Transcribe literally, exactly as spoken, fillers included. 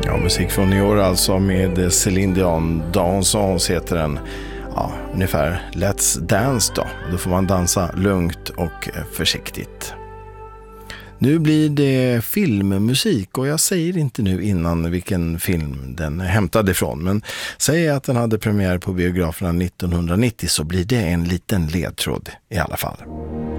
Ja, musik från i år alltså med Céline Dion, Dansons heter den. Ja, ungefär Let's Dance då. Då får man dansa lugnt och försiktigt. Nu blir det filmmusik och jag säger inte nu innan vilken film den är hämtad ifrån, men säger att den hade premiär på biograferna nittonhundranittio så blir det en liten ledtråd i alla fall.